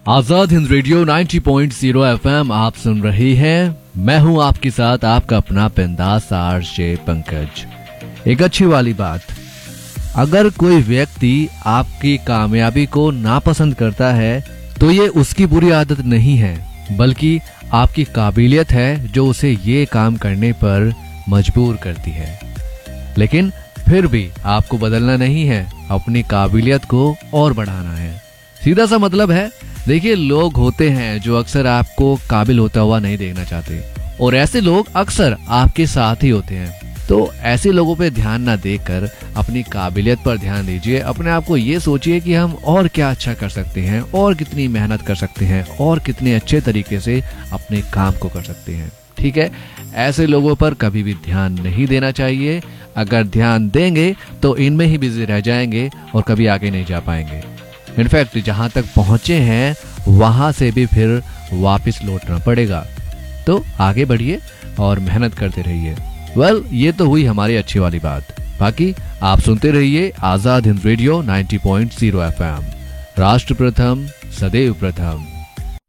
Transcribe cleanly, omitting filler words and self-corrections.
Azad Hind radio 90.0 FM आप सुन रही हैं। मैं हूं आपके साथ आपका अपना बिंदास आरजे पंकज। एक अच्छी वाली बात, अगर कोई व्यक्ति आपकी कामयाबी को नापसंद करता है तो ये उसकी बुरी आदत नहीं है, बल्कि आपकी काबिलियत है जो उसे ये काम करने पर मजबूर करती है। लेकिन फिर भी आपको बदलना नहीं है, अपनी काबिलियत को और बढ़ाना है। सीधा सा मतलब है, देखिए लोग होते हैं जो अक्सर आपको काबिल होता हुआ नहीं देखना चाहते, और ऐसे लोग अक्सर आपके साथ ही होते हैं। तो ऐसे लोगों पे ध्यान ना देकर अपनी काबिलियत पर ध्यान दीजिए। अपने आप को ये सोचिए कि हम और क्या अच्छा कर सकते हैं, और कितनी मेहनत कर सकते हैं, और कितने अच्छे तरीके से अपने काम को कर सकते हैं। ठीक है, ऐसे लोगों पर कभी भी ध्यान नहीं देना चाहिए। अगर ध्यान देंगे तो इनमें ही बिजी रह जाएंगे और कभी आगे नहीं जा पाएंगे। इनफैक्ट जहां तक पहुंचे हैं वहां से भी फिर वापस लौटना पड़ेगा। तो आगे बढ़िए और मेहनत करते रहिए। ये तो हुई हमारी अच्छी वाली बात। बाकी आप सुनते रहिए आजाद हिंद रेडियो 90.0 एफएम। राष्ट्र प्रथम, सदैव प्रथम।